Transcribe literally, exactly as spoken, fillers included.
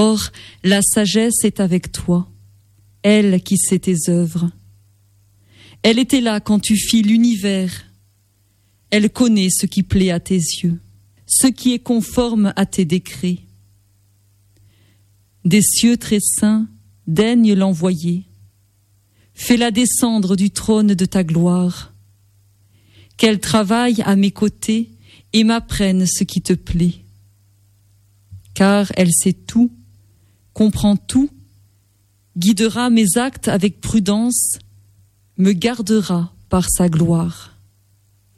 Or, la sagesse est avec toi, elle qui sait tes œuvres. Elle était là quand tu fis l'univers. Elle connaît ce qui plaît à tes yeux, ce qui est conforme à tes décrets. Des cieux très saints, daigne l'envoyer. Fais-la descendre du trône de ta gloire. Qu'elle travaille à mes côtés et m'apprenne ce qui te plaît. Car elle sait tout, comprend tout, guidera mes actes avec prudence, me gardera par sa gloire.